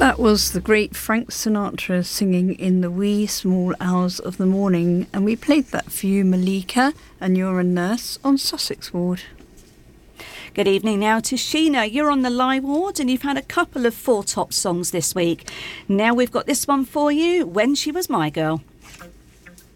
That was the great Frank Sinatra singing In the Wee Small Hours of the Morning, and we played that for you, Malika, and you're a nurse on Sussex Ward. Good evening now to Sheena. You're on the live ward and you've had a couple of Four Top songs this week. Now we've got this one for you, When She Was My Girl.